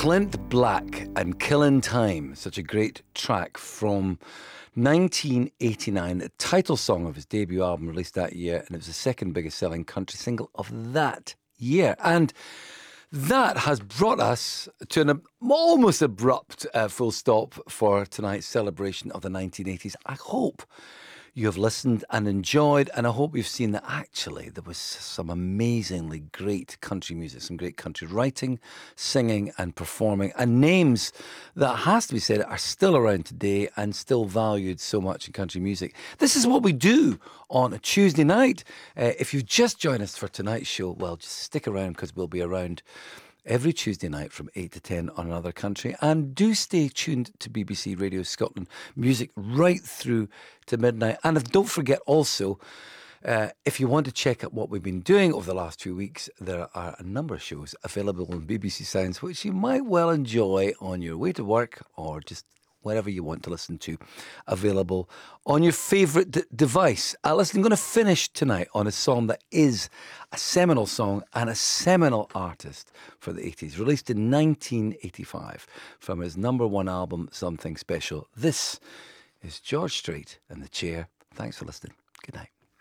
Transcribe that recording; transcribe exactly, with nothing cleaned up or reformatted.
Clint Black and Killin' Time, such a great track from nineteen eighty-nine, the title song of his debut album released that year, and it was the second biggest selling country single of that year. And that has brought us to an ab- almost abrupt uh, full stop for tonight's celebration of the nineteen eighties. I hope you have listened and enjoyed, and I hope you've seen that actually there was some amazingly great country music, some great country writing, singing and performing, and names that, has to be said, are still around today and still valued so much in country music. This is what we do on a Tuesday night. Uh, if you've just joined us for tonight's show, well, just stick around because we'll be around every Tuesday night from eight to ten on Another Country. And do stay tuned to B B C Radio Scotland music right through to midnight. And if, don't forget also, uh, if you want to check out what we've been doing over the last few weeks, there are a number of shows available on B B C Sounds which you might well enjoy on your way to work or just wherever you want to listen to, available on your favourite d- device. Uh, listen, I'm going to finish tonight on a song that is a seminal song and a seminal artist for the eighties, released in nineteen eighty-five from his number one album, Something Special. This is George Strait and The Chair. Thanks for listening. Good night.